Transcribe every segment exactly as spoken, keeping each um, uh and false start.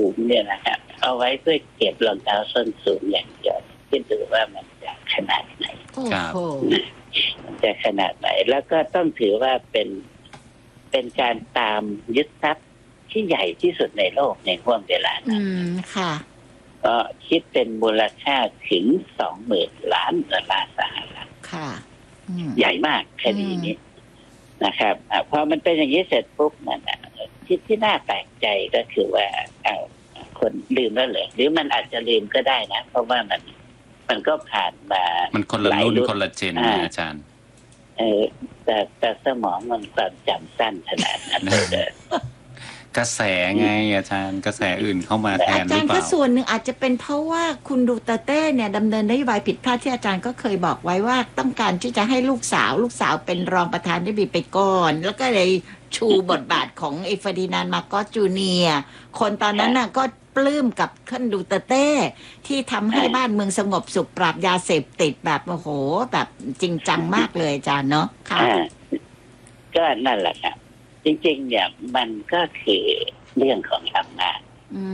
สูงเนี่ยนะครับเอาไว้เพื่อเก็บรองเท้าส้นสูงอย่างเดียวคิดดูว่ามันจะขนาดไหนโอ้โหมันจะขนาดไหนแล้วก็ต้องถือว่าเป็นเป็นการตามยึดทรัพย์ที่ใหญ่ที่สุดในโลกในห่วงเวลานั้นอืมค่ะก็คิดเป็นมูลค่าถึงสองหมื่นล้านดอลลาร์สหรัฐค่ะใหญ่มากคดีนี้นะครับอพอมันเป็นอย่างนี้เสร็จปุ๊บนั่นนะที่ที่น่าแปลกใจก็คือว่าเอาคนลืมแล้วเหรอหรือมันอาจจะลืมก็ได้นะเพราะว่ามันมันก็ผ่านมามันคนละรุ่นคนละเจนนะอาจารย์เออแต่แต่สมองมันความจำสั้นขนาดนั้นเลยกระแสไงอาจารย์กระแสอื่นเข้ามาแทนหรือเปล่าอาจารย์ก็ส่วนหนึ่งอาจจะเป็นเพราะว่าคุณดูเตเต้เนี่ยดำเนินนโยบายผิดพลาดที่อาจารย์ก็เคยบอกไว้ว่าต้องการที่จะให้ลูกสาวลูกสาวเป็นรองประธานธิบดีไปก่อนแล้วก็เลยชูบทบาทของเอเฟอร์ดินานด์มาโกสจูเนียร์คนตอนนั้นน่ะก็ปลื้มกับคุณดูเตเต้ที่ทำให้บ้านเมืองสงบสุขปราบยาเสพติดแบบโอ้โหแบบจริงจังมากเลยอาจารย์เนาะค่ะก็นั่นแหละครับจริงๆเนี่ยมันก็คือเรื่องของอำนาจ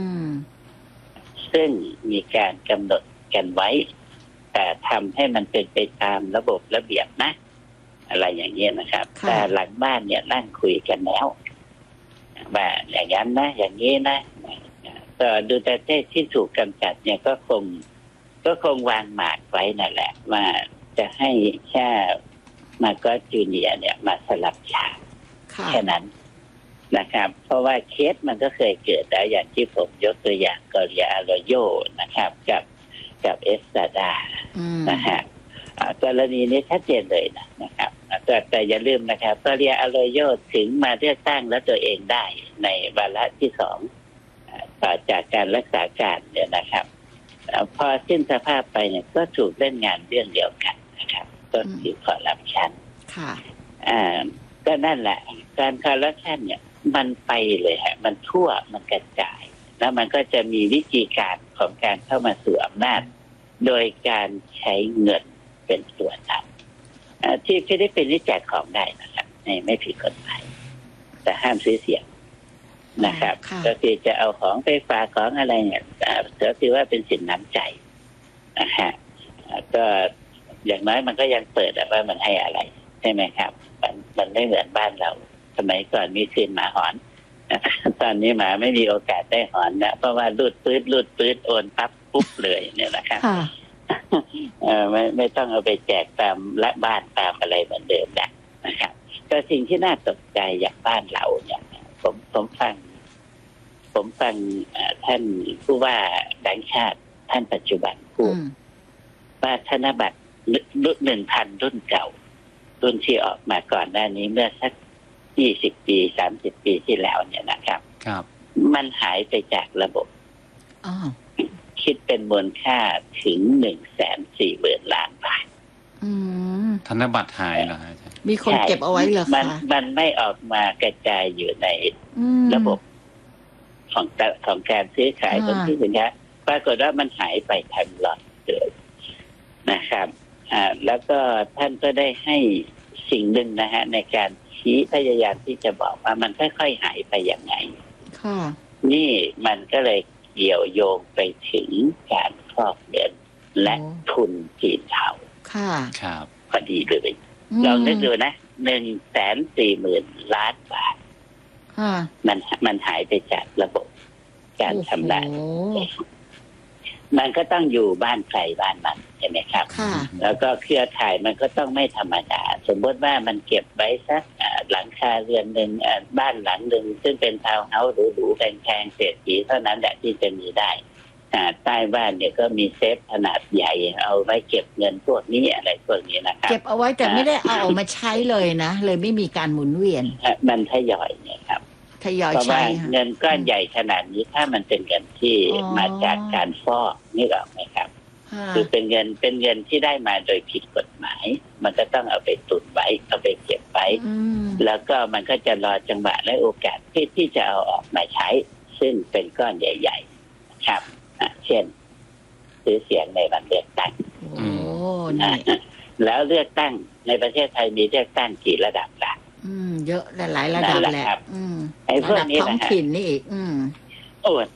ซึ่งมีการกำหนดกันไว้แต่ทำให้มันเป็นไปตามระบบระเบียบนะอะไรอย่างเงี้ยนะครับแต่หลังบ้านเนี่ยนั่งคุยกันแล้วว่าอย่างนั้นนะอย่างนี้นะก็ดูแต่เต้ที่ถูกกำจัดเนี่ยก็คงก็คงวางหมากไว้นั่นแหละว่าจะให้แค่มาโกสจูเนียร์เนี่ยมาสลับฉากแค่นั้นนะครับเพราะว่าเคสมันก็เคยเกิดแล้วอย่างที่ผมยกตัวอย่างกอริอาโรโยนะครับกับกับเอสตาดานะฮะกรณีนี้ชัดเจนเลยนะนะครับแต่แต่อย่าลืมนะครับกอริอาโรโยถึงมาเลือกตั้งแล้วตัวเองได้ในวาระที่สองต่อจากการรักษาการเนี่ยนะครับพอสิ้นสภาพไปเนี่ยก็ถูกเล่นงานเรื่องเดียวกันนะครับก็คือคอร์รัปชันค่ะอ่าก็นั่นแหละการคอร์รัปชันเนี่ยมันไปเลยฮะมันทั่วมันกระจายแล้วมันก็จะมีวิธีการของการเข้ามาสู่อำนาจโดยการใช้เงินเป็นส่วนทำที่ฟิลิปปินส์นี่แจกของได้นะครับไม่ผิดกฎหมายแต่ห้ามซื้อเสียงนะครับก็คือจะเอาของไปฝากของอะไรเนี่ยก็คือว่าเป็นสินน้ำใจนะฮะก็อย่างน้อยมันก็ยังเปิดว่ามันให้อะไรใช่ไหมครับมันมันไม่เหมือนบ้านเราสมัยก่อนมีคืนหมาหอนตอนนี้หมาไม่มีโอกาสได้หอนนะเพราะว่าลูดปื๊ดลูดปื๊ดโอนปั๊บปุ๊บเลยเนี่ยนะครับเออไม่ไม่ต้องเอาไปแจกตามละบ้านตามอะไรเหมือนเดิมนะครับแต่สิ่งที่น่าตกใจอย่างบ้านเราเนี่ยผมผมฟังผมฟังท่านผู้ว่าแบงก์ชาติท่านปัจจุบันพูดว่าธนบัตรรุ่นหนึ่งพันรุ่นเก่ารุ่นที่ออกมาก่อนหน้านี้เมื่อสักยี่สิบปีสามสิบปีที่แล้วเนี่ยนะครับครับมันหายไปจากระบบคิดเป็นมูลค่าถึงหนึ่งแสนสี่หมื่นล้านบาทธนบัตรหายเหรอฮะมีคนเก็บเอาไว้เหรอคะมันมันไม่ออกมากระจายอยู่ในระบบของของการซื้อขายของที่สินค้าปรากฏว่ามันหายไปทั้งหลอดเลยนะครับอ่าแล้วก็ท่านก็ได้ให้สิ่งหนึ่งนะฮะในการชี้พยายามที่จะบอกว่ามันค่อยๆหายไปอย่างไงนี่มันก็เลยเกี่ยวโยงไปถึงการฟอกเงินและทุนจีนเทาค่ะครับพอดีเลยลองนึกดูนะหนึ่งแสนสี่หมื่นล้านบาทมันมันหายไปจากระบบการชำระมันก็ต้องอยู่บ้านใครบ้านมันใช่ไหมครับแล้วก็เครือข่ายมันก็ต้องไม่ธรรมดาสมมติว่ามันเก็บไว้สักหลังคาเรือนหนึ่งบ้านหลังหนึ่งซึ่งเป็นทาวน์เฮาส์หรูๆแพงๆเศรษฐีเท่านั้นแหละที่จะมีได้ใต้บ้านเนี่ยก็มีเซฟขนาดใหญ่เอาไว้เก็บเงินพวกนี้อะไรพวกนี้นะครับเก็บเอาไว้แต่ไม่ได้เอาออกมาใช้เลยนะเลยไม่มีการหมุนเวียนมันทยอยเนี่ยครับทยอยใช้เงินก้อนใหญ่ขนาดนี้ถ้ามันเป็นเงินที่มาจากการฟอกนี่หรอกไหมครับคือเป็นเงินเป็นเงินที่ได้มาโดยผิดกฎหมายมันก็ต้องเอาไปตุนไว้เอาไปเก็บไว้แล้วก็มันก็จะรอจังหวะและโอกาสที่ที่จะเอาออกมาใช้ซึ่งเป็นก้อนใหญ่ๆครับเช่นซื้อเสียงในวันเลือกตั้งแล้วเลือกตั้งในประเทศไทยมีเลือกตั้งกี่ระดับล่ะอืมเยอะหลายระดับแหละไอ้พวกนี้ท้องถิ่นนี่อีกอืมโอ้